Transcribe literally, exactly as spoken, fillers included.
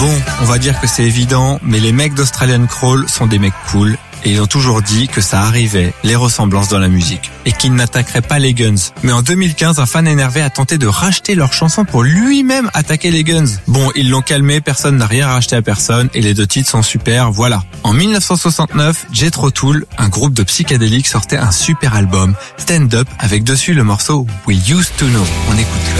Bon, on va dire que c'est évident, mais les mecs d'Australian Crawl sont des mecs cool. Et ils ont toujours dit que ça arrivait, les ressemblances dans la musique, et qu'ils n'attaqueraient pas les Guns. Mais en deux mille quinze, un fan énervé a tenté de racheter leur chanson pour lui-même attaquer les Guns. Bon, ils l'ont calmé, personne n'a rien racheté à personne, et les deux titres sont super, voilà. En mille neuf cent soixante-neuf, Jethro Tull, un groupe de psychédéliques, sortait un super album, Stand Up, avec dessus le morceau We Used to Know. On écoute.